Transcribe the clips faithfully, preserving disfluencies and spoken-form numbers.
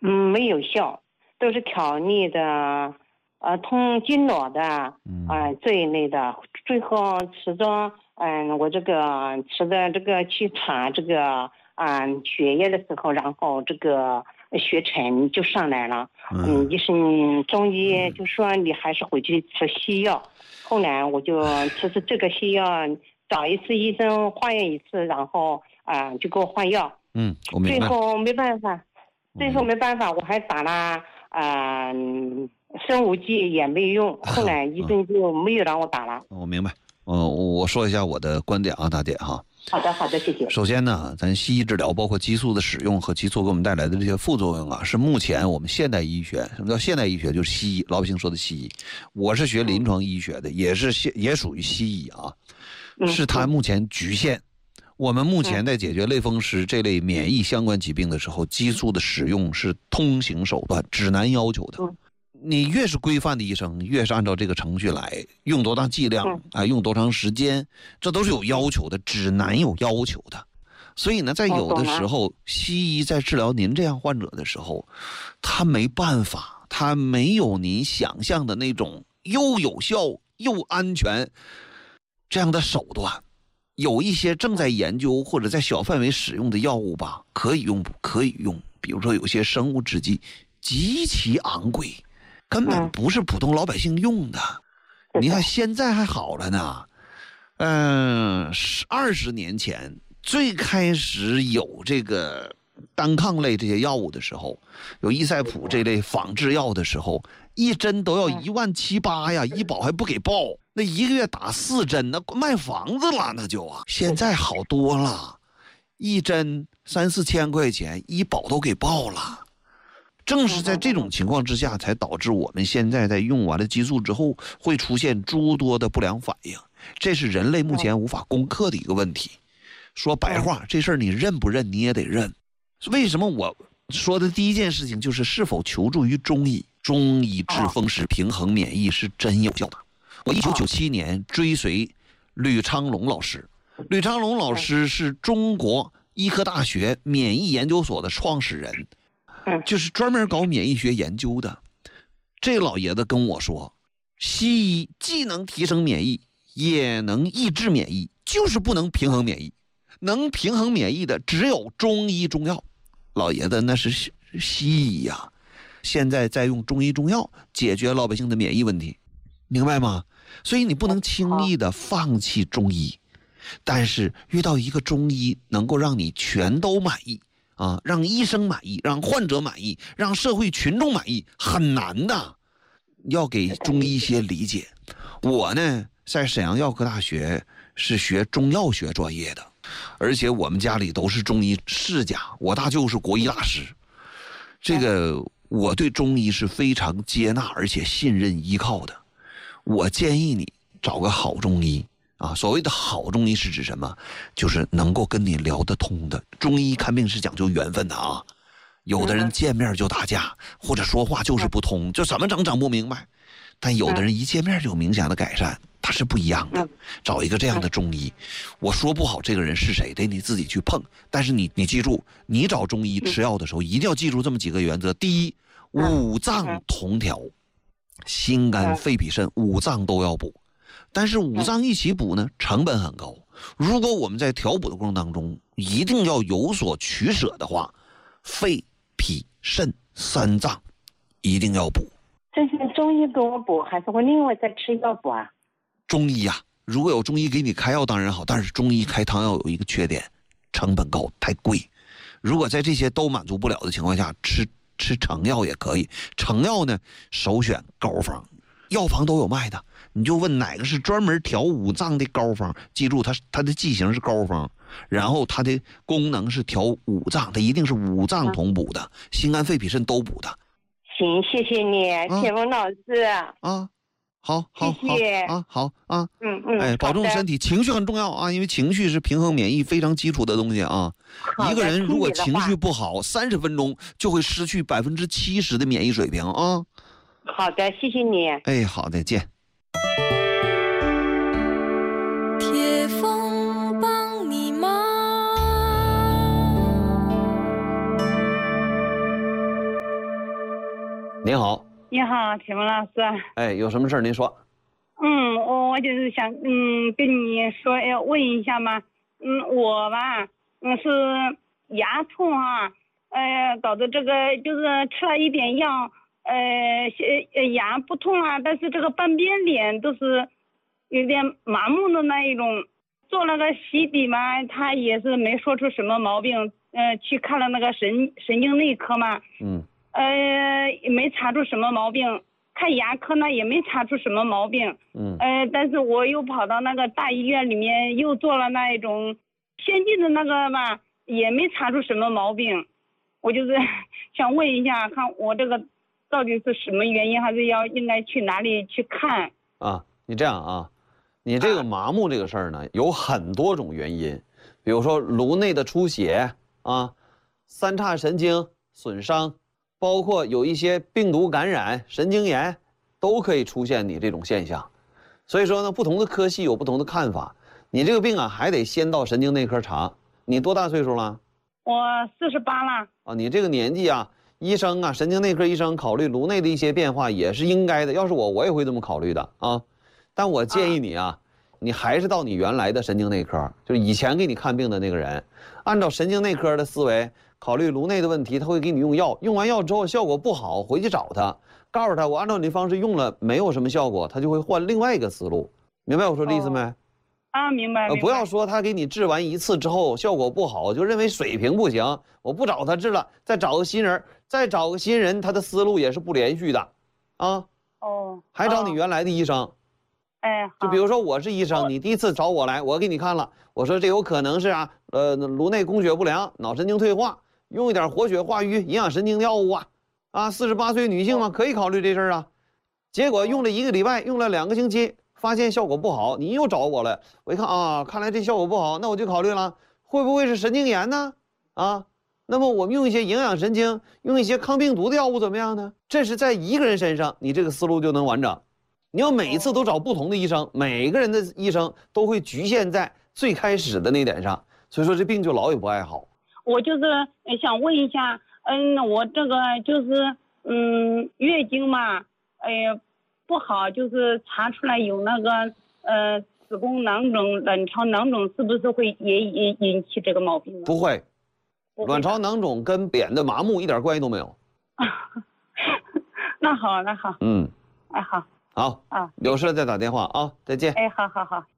嗯，没有效，都是调理的，呃，通经络的，啊、呃，这一类的。最后吃着，嗯，我这个吃的这个去查这个，嗯，血液的时候，然后这个血沉就上来了。嗯，医生中医就说你还是回去吃西药。后来我就吃吃这个西药，找一次医生化验一次，然后啊、呃、就给我换药。 嗯，我明白。 最后没办法，最后没办法，我还打了啊、呃、生物剂也没用，后来医生就没有让我打了。 我明白。嗯、呃，我说一下我的观点啊，大姐哈。 好的，好的，谢谢。 首先呢，咱西医治疗包括激素的使用和激素给我们带来的这些副作用啊，是目前我们现代医学，什么叫现代医学？就是西医，老百姓说的西医。我是学临床医学的，也是也属于西医啊，是它目前局限。我们目前在解决类风湿这类免疫相关疾病的时候，激素的使用是通行手段，指南要求的。你越是规范的医生，越是按照这个程序来，用多大剂量啊，用多长时间，这都是有要求的，指南有要求的。所以呢，在有的时候，西医在治疗您这样患者的时候，他没办法，他没有您想象的那种又有效又安全这样的手段。有一些正在研究或者在小范围使用的药物吧，可以用不可以用，比如说有些生物制剂极其昂贵，根本不是普通老百姓用的。你看现在还好了呢，嗯、呃，二十年前最开始有这个单抗类这些药物的时候，有伊塞普这类仿制药的时候，一针都要一万七八呀，医保还不给报，那一个月打四针，那卖房子了那就啊。现在好多了，一针三四千块钱，医保都给报了。正是在这种情况之下，才导致我们现在在用完了激素之后，会出现诸多的不良反应，这是人类目前无法攻克的一个问题。说白话，这事儿你认不认你也得认。为什么我说的第一件事情就是是否求助于中医？中医治风湿平衡免疫是真有效的。我一九九七年追随吕昌龙老师，吕昌龙老师是中国医科大学免疫研究所的创始人，就是专门搞免疫学研究的。这老爷子跟我说，西医既能提升免疫，也能抑制免疫，就是不能平衡免疫。能平衡免疫的只有中医中药。老爷子那是西医呀、啊，现在在用中医中药解决老百姓的免疫问题，明白吗？所以你不能轻易的放弃中医，但是遇到一个中医能够让你全都满意啊，让医生满意，让患者满意，让社会群众满意，很难的，要给中医一些理解。我呢，在沈阳药科大学是学中药学专业的，而且我们家里都是中医世家，我大舅是国医大师。这个我对中医是非常接纳而且信任依靠的。我建议你找个好中医啊，所谓的好中医是指什么？就是能够跟你聊得通的。中医看病是讲究缘分的啊，有的人见面就打架，或者说话就是不通，就怎么整整不明白。但有的人一见面就有明显的改善，他是不一样的。找一个这样的中医，我说不好这个人是谁，得你自己去碰。但是你你记住，你找中医吃药的时候，一定要记住这么几个原则：第一，五脏同调，心肝肺脾肾五脏都要补。但是五脏一起补呢，成本很高。如果我们在调补的过程当中一定要有所取舍的话，肺脾肾三脏一定要补。 这是中医给我补，还是我另外再吃药补啊？ 中医呀、啊，如果有中医给你开药当然好，但是中医开汤药有一个缺点，成本高，太贵。如果在这些都满足不了的情况下，吃吃成药也可以。成药呢，首选膏方，药房都有卖的，你就问哪个是专门调五脏的膏方，记住它它的剂型是膏方，然后它的功能是调五脏，它一定是五脏同补的，心肝肺脾肾都补的。 行，谢谢你，铁文老师啊。好，好， 谢谢好啊，好啊， 嗯嗯， 哎，保重身体，情绪很重要啊，因为情绪是平衡免疫非常基础的东西啊。一个人如果情绪不好，三十分钟就会失去百分之七十的免疫水平啊。 好的，谢谢你。 哎，好的，见。 铁风帮你忙， 您好。 你好，铁文老师。 哎，有什么事儿您说。 嗯，我我就是想嗯跟你说要问一下嘛，嗯我吧嗯是牙痛啊，呃搞得这个就是吃了一点药，呃牙不痛啊，但是这个半边脸都是有点麻木的那一种。做了个洗底嘛，他也是没说出什么毛病，呃去看了那个神神经内科嘛， 嗯， 呃没查出什么毛病。看牙科呢也没查出什么毛病， 嗯， 呃，但是我又跑到那个大医院里面又做了那一种先进的那个吧，也没查出什么毛病。我就是想问一下，看我这个到底是什么原因，还是要应该去哪里去看？ 啊，你这样啊，你这个麻木这个事儿呢，有很多种原因，比如说颅内的出血啊，三叉神经损伤。包括有一些病毒感染、神经炎，都可以出现你这种现象。所以说呢，不同的科系有不同的看法。你这个病啊，还得先到神经内科查。你多大岁数了？ 我四十八了。 啊，你这个年纪啊，医生啊，神经内科医生考虑颅内的一些变化也是应该的。要是我，我也会这么考虑的啊。但我建议你啊，啊你还是到你原来的神经内科，就是以前给你看病的那个人，按照神经内科的思维。考虑颅内的问题，他会给你用药，用完药之后效果不好，回去找他，告诉他我按照你的方式用了，没有什么效果，他就会换另外一个思路，明白我说的意思没？ 哦、啊，明白。 呃，不要说他给你治完一次之后效果不好，就认为水平不行，我不找他治了，再找个新人，再找个新人，他的思路也是不连续的，啊。 哦。 还找你原来的医生。 哎。 就比如说我是医生，你第一次找我来，我给你看了，我说这有可能是啊，呃，颅内供血不良，脑神经退化。用一点活血化瘀、营养神经药物啊，啊，四十八岁女性嘛，可以考虑这事儿啊。结果用了一个礼拜，用了两个星期，发现效果不好，你又找我了。我一看啊，看来这效果不好，那我就考虑了，会不会是神经炎呢？啊，那么我们用一些营养神经，用一些抗病毒的药物怎么样呢？这是在一个人身上，你这个思路就能完整。你要每一次都找不同的医生，每个人的医生都会局限在最开始的那点上，所以说这病就老也不爱好。 我就是想问一下，嗯，我这个就是嗯月经嘛，哎呀不好，就是查出来有那个呃子宫囊肿、卵巢囊肿，是不是会也引引起这个毛病呢？ 不会，卵巢囊肿跟脸的麻木一点关系都没有。 那好，那好， 嗯， 哎好， 好啊，有事再打电话啊，再见。 哎，好好好。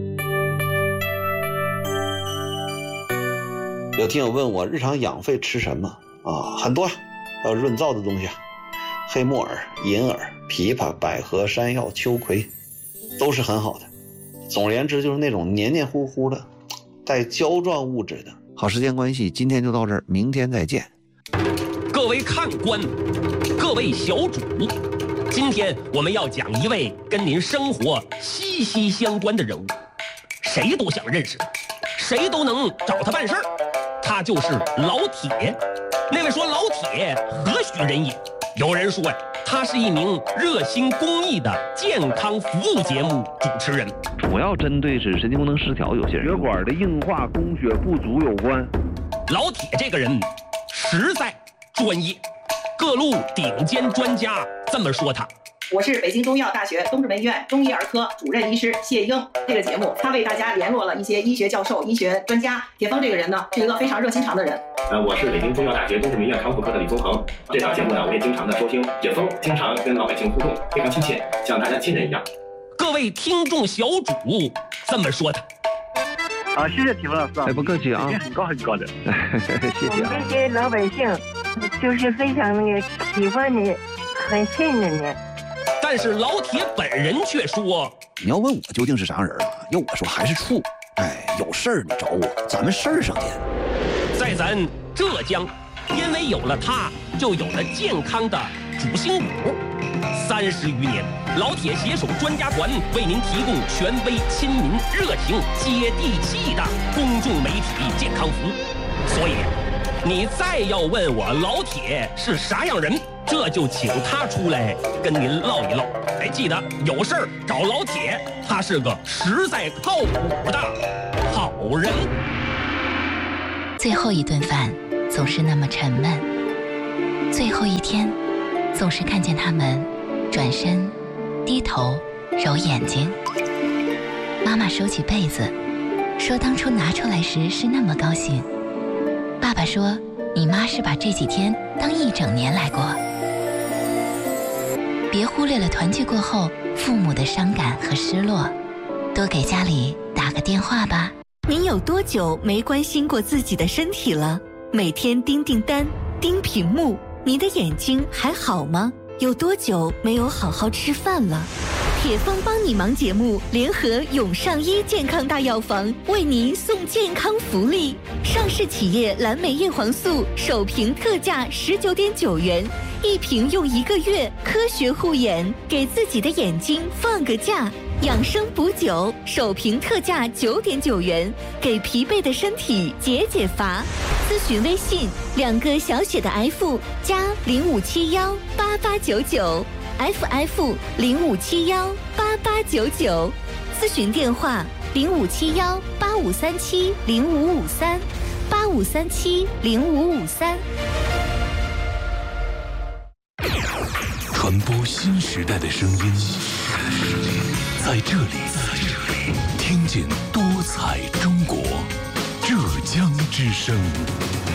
有听友问我日常养肺吃什么啊？很多，还有润燥的东西啊，黑木耳、银耳、枇杷、百合、山药、秋葵，都是很好的。总而言之，就是那种黏黏糊糊的、带胶状物质的。好，时间关系，今天就到这儿，明天再见。 各位看官，各位小主，今天我们要讲一位跟您生活息息相关的人物，谁都想认识，谁都能找他办事儿。他就是老铁。那位说老铁何许人也？有人说呀，他是一名热心公益的健康服务节目主持人， 主要针对是神经功能失调，有些人血管的硬化、供血不足有关。 老铁这个人实在专业，各路顶尖专家这么说他。 我是北京中医药大学东直门医院中医儿科主任医师谢英。这个节目他为大家联络了一些医学教授、医学专家。铁峰这个人呢，是一个非常热心肠的人。 呃，我是北京中医药大学东直门医院肠腑科的李宗恒。这档节目呢，我也经常的收听。铁峰经常跟老百姓互动，非常亲切，像大家亲人一样。 各位听众小主这么说他。 啊，谢谢铁峰老师啊！ 哎，不客气啊， 很高很高的， 谢谢啊。 我们这些老百姓就是非常那个喜欢你，很信任你。 但是老铁本人却说：“ 你要问我究竟是啥人啊？要我说还是处。哎，有事儿你找我，咱们事儿上见。” 在咱浙江，因为有了他，就有了健康的主心骨。三十余年，老铁携手专家团为您提供权威、亲民、热情、接地气的公众媒体健康服务。所以，你再要问我老铁是啥样人，这就请他出来跟您唠一唠。哎，记得有事儿找老铁，他是个实在靠谱的好人。 最后一顿饭总是那么沉闷，最后一天总是看见他们转身、低头、揉眼睛。妈妈收起被子，说当初拿出来时是那么高兴。爸爸说，你妈是把这几天当一整年来过。别忽略了团聚过后父母的伤感和失落，多给家里打个电话吧。 您有多久没关心过自己的身体了？每天盯订单、盯屏幕，你的眼睛还好吗？有多久没有好好吃饭了？铁峰帮你忙节目联合永上医健康大药房为您送健康福利，上市企业蓝莓叶黄素首瓶特价十九点九元，一瓶用一个月，科学护眼，给自己的眼睛放个假。养生补酒首瓶特价九点九元，给疲惫的身体解解乏。咨询微信两个小写的 F 加零五七幺八八九九 F F 零五七幺八八九九，咨询电话零五七幺八五三七零五五三八五三七零五五三。 传播新时代的声音，在这里，听见多彩中国，浙江之声。